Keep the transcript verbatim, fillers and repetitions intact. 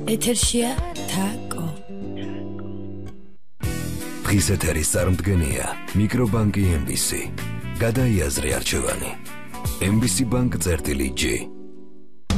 ეთერშია თაკო. დღის ეთერის წარმდგენია მიკრობანკი ემ ბი სი. გადაიაზრე არჩევანი. ემ ბი სი ბანკ წერტილი ჯი.